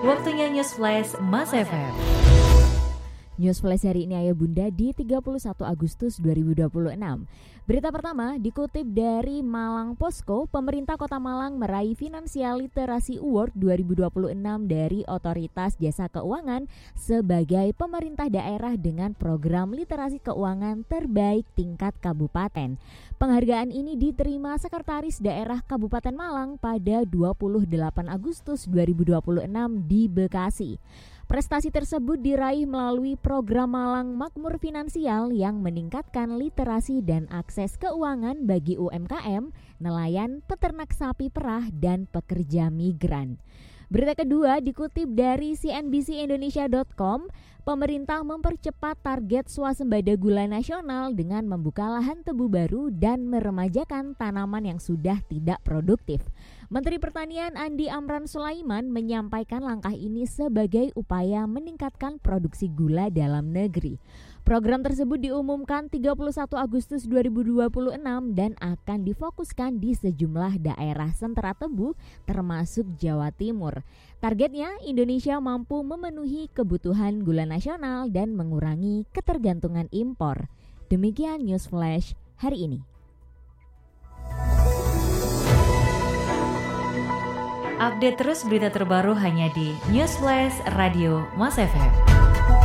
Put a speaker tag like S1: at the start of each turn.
S1: Waktunya News Flash Mas FM.
S2: News Flash hari ini Ayah Bunda di 31 Agustus 2026. Berita pertama dikutip dari Malang Posko, pemerintah Kota Malang meraih Financial Literasi Award 2026 dari Otoritas Jasa Keuangan sebagai pemerintah daerah dengan program literasi keuangan terbaik tingkat kabupaten. Penghargaan ini diterima Sekretaris Daerah Kabupaten Malang pada 28 Agustus 2026 di Bekasi. Prestasi tersebut diraih melalui program Malang Makmur Finansial yang meningkatkan literasi dan akses keuangan bagi UMKM, nelayan, peternak sapi perah, dan pekerja migran. Berita kedua dikutip dari cnbcindonesia.com, pemerintah mempercepat target swasembada gula nasional dengan membuka lahan tebu baru dan meremajakan tanaman yang sudah tidak produktif. Menteri Pertanian Andi Amran Sulaiman menyampaikan langkah ini sebagai upaya meningkatkan produksi gula dalam negeri. Program tersebut diumumkan 31 Agustus 2026 dan akan difokuskan di sejumlah daerah sentra tebu termasuk Jawa Timur. Targetnya Indonesia mampu memenuhi kebutuhan gula nasional dan mengurangi ketergantungan impor. Demikian News Flash hari ini.
S1: Update terus berita terbaru hanya di News Flash Radio Mas FM.